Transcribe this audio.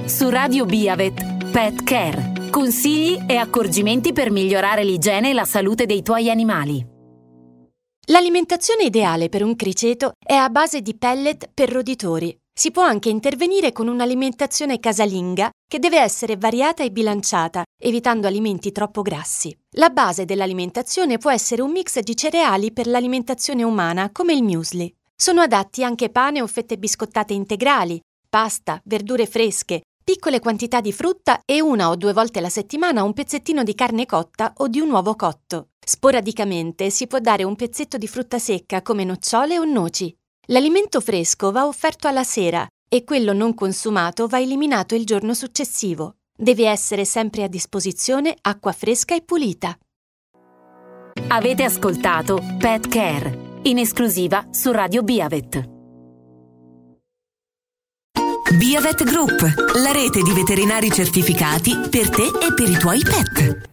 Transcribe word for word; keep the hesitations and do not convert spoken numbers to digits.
Su Radio Biavet, Pet Care. Consigli e accorgimenti per migliorare l'igiene e la salute dei tuoi animali. L'alimentazione ideale per un criceto è a base di pellet per roditori. Si può anche intervenire con un'alimentazione casalinga che deve essere variata e bilanciata, evitando alimenti troppo grassi. La base dell'alimentazione può essere un mix di cereali per l'alimentazione umana, come il muesli. Sono adatti anche pane o fette biscottate integrali, pasta, verdure fresche, piccole quantità di frutta e una o due volte alla settimana un pezzettino di carne cotta o di un uovo cotto. Sporadicamente si può dare un pezzetto di frutta secca come nocciole o noci. L'alimento fresco va offerto alla sera e quello non consumato va eliminato il giorno successivo. Deve essere sempre a disposizione acqua fresca e pulita. Avete ascoltato Pet Care, in esclusiva su Radio Biavet. Biavet Group, la rete di veterinari certificati per te e per i tuoi pet.